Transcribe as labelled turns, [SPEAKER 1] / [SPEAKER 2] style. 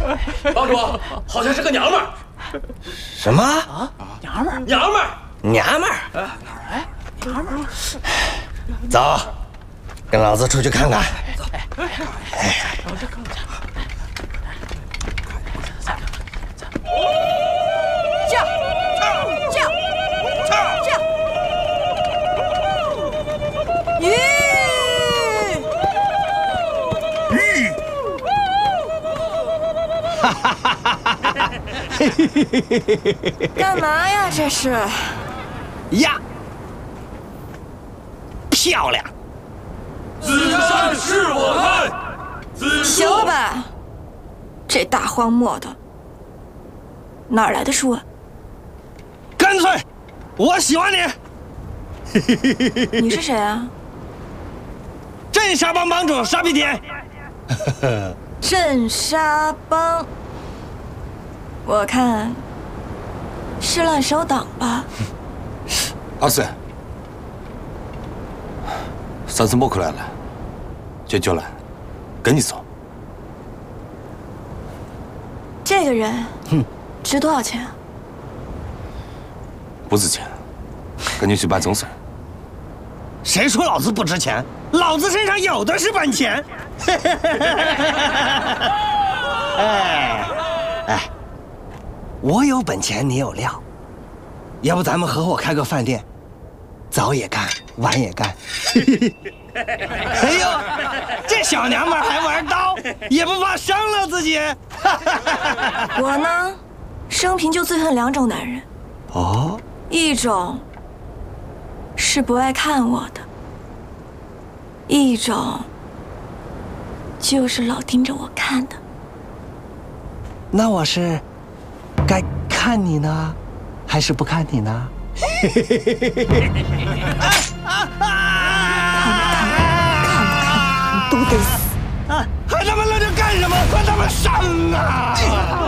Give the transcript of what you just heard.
[SPEAKER 1] 帮主，好像是个娘们儿。
[SPEAKER 2] 什么啊？
[SPEAKER 1] 娘们儿，娘们儿，
[SPEAKER 2] 娘们儿？
[SPEAKER 1] 哪儿来？娘们儿。
[SPEAKER 2] 走，跟老子出去看看。走。
[SPEAKER 1] 我这看看。
[SPEAKER 3] 驾！吁！
[SPEAKER 2] 哈哈哈哈哈！
[SPEAKER 3] 干嘛呀？这是
[SPEAKER 2] 呀，漂亮！
[SPEAKER 1] 子山是我开，
[SPEAKER 3] 行了吧？这大荒漠的，哪儿来的书啊？
[SPEAKER 2] 干脆，我喜欢你。
[SPEAKER 3] 你是谁啊？
[SPEAKER 2] 镇沙帮帮主沙皮田。
[SPEAKER 3] 镇沙帮，我看是乱手党吧？
[SPEAKER 4] 阿四，上次莫克来了，解决了，跟你走。
[SPEAKER 3] 这个人，值多少钱啊？
[SPEAKER 4] 不值钱，跟你去办正事。
[SPEAKER 2] 谁说老子不值钱？老子身上有的是本钱。哎，我有本钱，你有料，要不咱们合伙开个饭店，早也干，晚也干。哎呦，这小娘们还玩刀，也不怕伤了自己。
[SPEAKER 3] 我呢，生平就最恨两种男人。
[SPEAKER 2] 哦，
[SPEAKER 3] 一种是不爱看我的，一种就是老盯着我看的。
[SPEAKER 2] 那我是该看你呢，还是不看你呢？
[SPEAKER 3] 看不看，你都得死！
[SPEAKER 2] 还他妈愣着干什么？快他妈上啊！